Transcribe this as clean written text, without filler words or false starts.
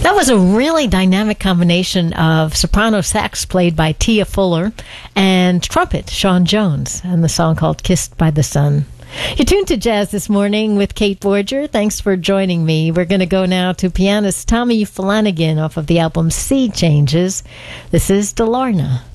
That was a really dynamic combination of soprano sax played by Tia Fuller and trumpet, Sean Jones, and the song called Kissed by the Sun. You're tuned to Jazz This Morning with Kate Borger. Thanks for joining me. We're going to go now to pianist Tommy Flanagan off of the album Sea Changes. This is Delarna.